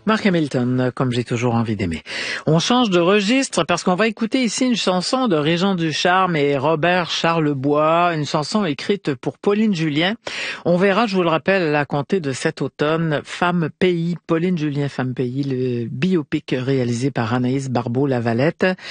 Mark Hamilton, comme j'ai toujours envie d'aimer. On change de registre parce qu'on va écouter ici une chanson de Régent Ducharme et Robert Charlebois, une chanson écrite pour Pauline Julien. On verra, je vous le rappelle, à compter de cet automne, Femme Pays, Pauline Julien Femme Pays, le biopic réalisé par Anaïs Barbeau-Lavalette.